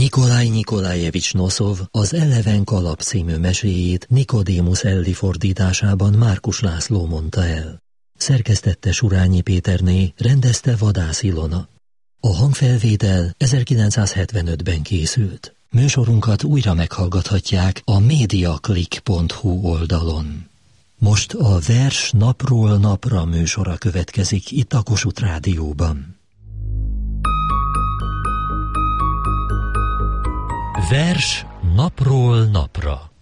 Nikolaj Nikolajevics Noszov az Eleven kalap című meséjét Nikodémus Eldi fordításában Márkus László mondta el. Szerkesztette Surányi Péterné, rendezte Vadász Ilona. A hangfelvétel 1975-ben készült. Műsorunkat újra meghallgathatják a mediaclick.hu oldalon. Most a Vers napról napra műsora következik itt a Kossuth Rádióban. Vers napról napra.